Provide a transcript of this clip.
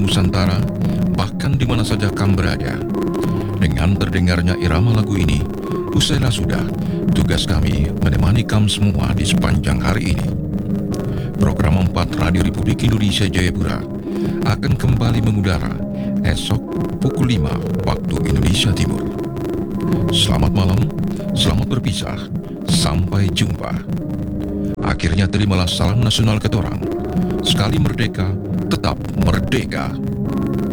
Nusantara, bahkan di mana saja kamu berada. Dengan terdengarnya irama lagu ini, usailah sudah tugas kami menemani kamu semua di sepanjang hari ini. Program 4 Radio Republik Indonesia Jayapura akan kembali mengudara esok pukul 5 waktu Indonesia Timur. Selamat malam, selamat berpisah, sampai jumpa. Akhirnya terimalah salam nasional ketorang. Sekali merdeka, tetap merdeka.